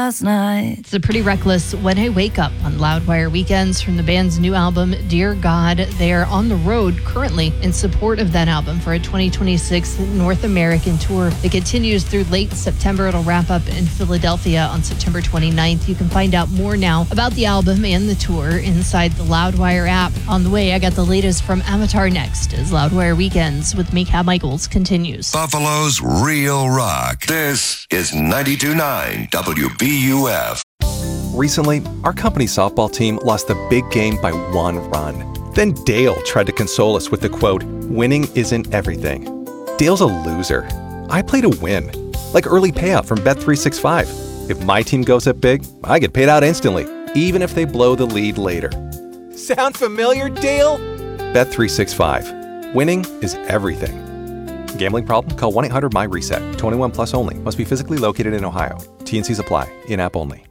last night. It's a Pretty Reckless When I Wake Up on Loudwire Weekends from the band's new album, Dear God. They are on the road currently in support of that album for a 2026 North American tour that continues through late September. It'll wrap up in Philadelphia on September 29th. You can find out more now about the album and the tour inside the Loudwire app. On the way, I got the latest from Avatar next as Loudwire Weekends with me, Kat Michaels, continues. Buffalo's Real Rock. This is 92.9 WBUF. Recently, our company softball team lost the big game by 1 run. Then Dale tried to console us with the quote, "Winning isn't everything." Dale's a loser. I play to win, like early payout from Bet365. If my team goes up big, I get paid out instantly, even if they blow the lead later. Sound familiar, Dale? Bet365. Winning is everything. Gambling problem? Call 1-800-MY-RESET. 21 plus only. Must be physically located in Ohio. T&Cs apply. In-app only.